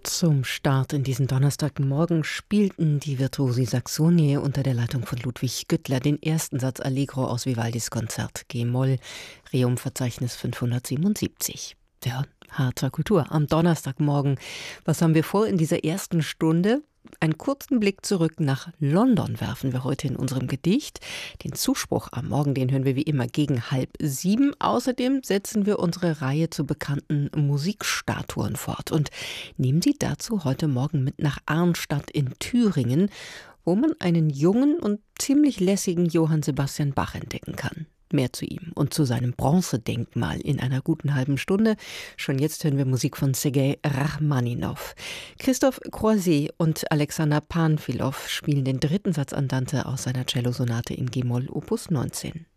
Zum Start in diesen Donnerstagmorgen spielten die Virtuosi Saxonie unter der Leitung von Ludwig Güttler den ersten Satz Allegro aus Vivaldis Konzert G-Moll, Rerum-Verzeichnis 577. Ja, harter Kultur am Donnerstagmorgen. Was haben wir vor in dieser ersten Stunde? Einen kurzen Blick zurück nach London werfen wir heute in unserem Gedicht. Den Zuspruch am Morgen, den hören wir wie immer gegen 6:30. Außerdem setzen wir unsere Reihe zu bekannten Musikstatuen fort und nehmen Sie dazu heute Morgen mit nach Arnstadt in Thüringen, wo man einen jungen und ziemlich lässigen Johann Sebastian Bach entdecken kann. Mehr zu ihm und zu seinem Bronzedenkmal in einer guten halben Stunde. Schon jetzt hören wir Musik von Sergei Rachmaninov. Christoph Croiset und Alexander Panfilov spielen den dritten Satz Andante aus seiner Cellosonate in G-Moll Opus 19.